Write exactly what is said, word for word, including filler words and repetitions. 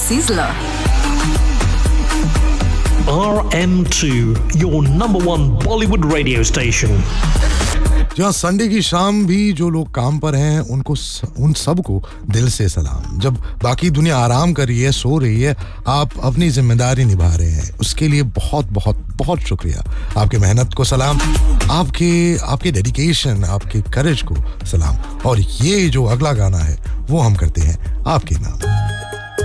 Sizzler. R M two, your number one Bollywood radio station. जहाँ Sunday की शाम भी जो लोग काम पर हैं उनको स, उन सबको दिल से सलाम. जब बाकी दुनिया आराम कर रही है, सो रही है, आप अपनी जिम्मेदारी निभा रहे हैं, उसके लिए बहुत बहुत बहुत शुक्रिया. आपके मेहनत को सलाम, आपके आपके डेडिकेशन, आपके करेज को सलाम. और ये जो अगला गाना है वो हम करते हैं आपके नाम.